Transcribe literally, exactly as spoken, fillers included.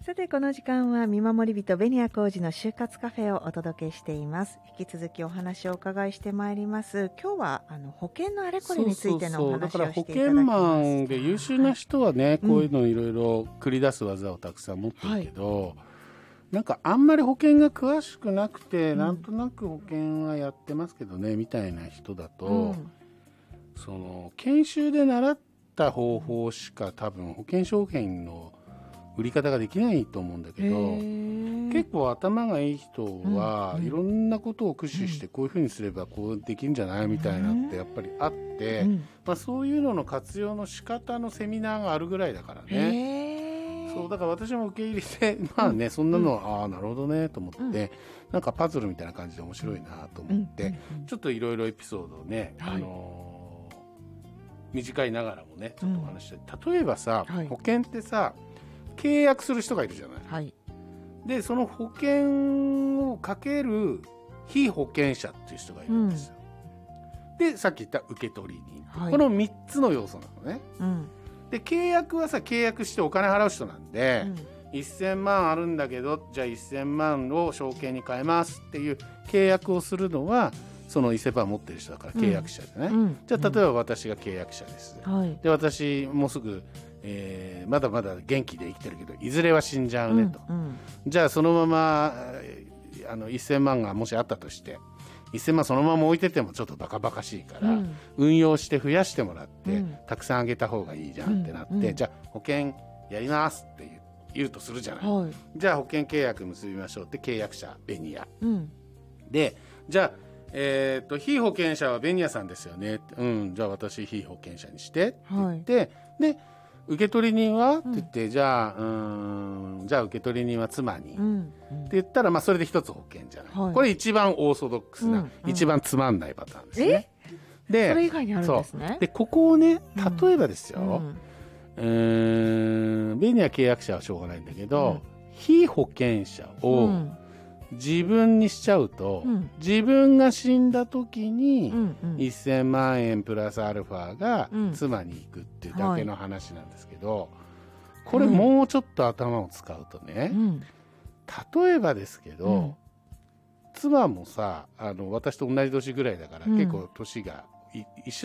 さてこの時間は見守り人紅谷浩二の就活カフェをお届けしています。引き続きお話をお伺いしてまいります。今日はあの保険のあれこれについてのお話をしていただきます。 そうそうそう、だから保険マンで優秀な人はね、はい、こういうのいろいろ繰り出す技をたくさん持ってるけど、はい、なんかあんまり保険が詳しくなくて、うん、なんとなく保険はやってますけどねみたいな人だと、うん、その研修で習った方法しか多分保険商品の売り方ができないと思うんだけど、結構頭がいい人は、うん、いろんなことを駆使してこういうふうにすればこうできるんじゃないみたいなってやっぱりあって、うん、まあ、そういうのの活用の仕方のセミナーがあるぐらいだからね。そうだから私も受け入れてまあね、うん、そんなのは、うん、ああなるほどねと思って、うん、なんかパズルみたいな感じで面白いなと思って、うん、ちょっといろいろエピソードをね、はい、あのー、短いながらもねちょっとお話して、うん、例えばさ、はい、保険ってさ契約する人がいるじゃない、はい、でその保険をかける被保険者っていう人がいるんですよ、うん、でさっき言った受取人、はい、このみっつの要素なのね、うん、で契約はさ契約してお金払う人なんで、うん、せんまんあるんだけどじゃあせんまんを証券に変えますっていう契約をするのはそのせんまん持ってる人だから契約者でね、うん、じゃあ例えば私が契約者です、うん、で私もうすぐえー、まだまだ元気で生きてるけどいずれは死んじゃうねと、うんうん、じゃあそのままあのせんまんがもしあったとしてせんまんそのまま置いててもちょっとバカバカしいから、うん、運用して増やしてもらって、うん、たくさんあげた方がいいじゃんってなって、うんうん、じゃあ保険やりますって言う、言うとするじゃない、はい、じゃあ保険契約結びましょうって契約者ベニヤ、うん、でじゃあえー、と被保険者はベニヤさんですよね、うん、じゃあ私被保険者にしてって言って、はい、で受取人は、うん、って言ってじゃあうーんじゃあ受取人は妻に、うんうん、って言ったら、まあ、それで一つ保険じゃない、はい、これ一番オーソドックスな、うんうん、一番つまんないパターンですね。でそれ以外にあるんですね。 そうでここをね例えばですよ、うん、うーんベニヤ契約者はしょうがないんだけど、うん、被保険者を、うん自分にしちゃうと、うん、自分が死んだ時にせんまんえんプラスアルファが妻に行くっていうだけの話なんですけど、うんはい、これもうちょっと頭を使うとね、うん、例えばですけど、うん、妻もさあの私と同じ年ぐらいだから、うん、結構年が一緒